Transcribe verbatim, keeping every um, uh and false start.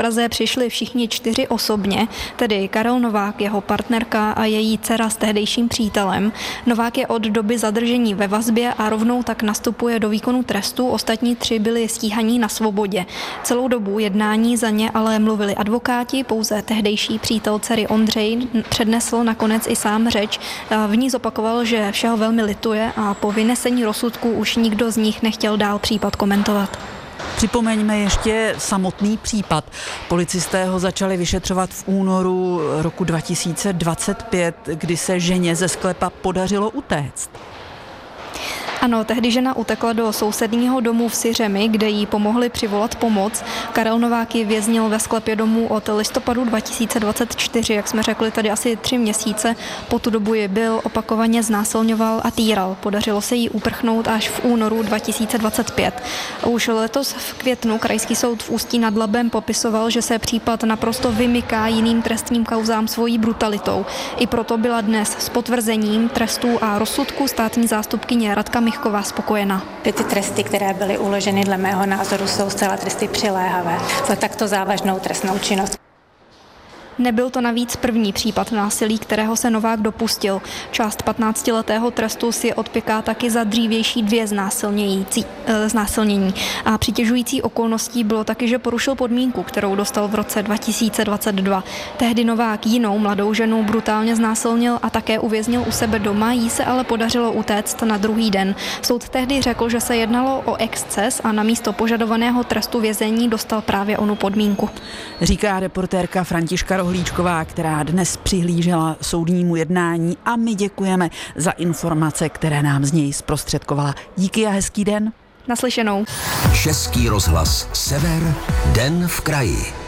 Praze přišli všichni čtyři osobně, tedy Karel Novák, jeho partnerka a její dcera s tehdejším přítelem. Novák je od doby zadržení ve vazbě a rovnou tak nastupuje do výkonu trestu, ostatní tři byli stíhaní na svobodě. Celou dobu jednání za ně ale mluvili advokáti, pouze tehdejší přítel dcery Ondřej přednesl nakonec i sám řeč. V ní zopakoval, že všeho velmi lituje a po vynesení rozsudku už nikdo z nich nechtěl dál případ komentovat. Připomeňme ještě samotný případ. Policisté ho začali vyšetřovat v únoru roku dva tisíce dvacet pět, kdy se ženě ze sklepa podařilo utéct. Ano, tehdy žena utekla do sousedního domu v Syřemi, kde jí pomohli přivolat pomoc. Karel Novák ji věznil ve sklepě domu od listopadu dva tisíce dvacet čtyři, jak jsme řekli, tady asi tři měsíce. Po tu dobu ji byl, opakovaně znásilňoval a týral. Podařilo se jí uprchnout až v únoru dva tisíce dvacet pět. Už letos v květnu Krajský soud v Ústí nad Labem popisoval, že se případ naprosto vymyká jiným trestním kauzám svojí brutalitou. I proto byla dnes s potvrzením trestů a rozsudku státní zástupkyně Radka Michková spokojená. Ty tresty, které byly uloženy dle mého názoru, jsou zcela tresty přiléhavé za takto závažnou trestnou činnost. Nebyl to navíc první případ násilí, kterého se Novák dopustil. Část patnáctiletého trestu si odpěká taky za dřívější dvě znásilnění. A přitěžující okolností bylo taky, že porušil podmínku, kterou dostal v roce dva tisíce dvacet dva. Tehdy Novák jinou mladou ženu brutálně znásilnil a také uvěznil u sebe doma, jí se ale podařilo utéct na druhý den. Soud tehdy řekl, že se jednalo o exces a namísto požadovaného trestu vězení dostal právě onu podmínku. Říká reportérka Františka Rohlíčková, která dnes přihlížela soudnímu jednání, a my děkujeme za informace, které nám z něj zprostředkovala. Díky a hezký den. Naslyšenou. Český rozhlas Sever, den v kraji.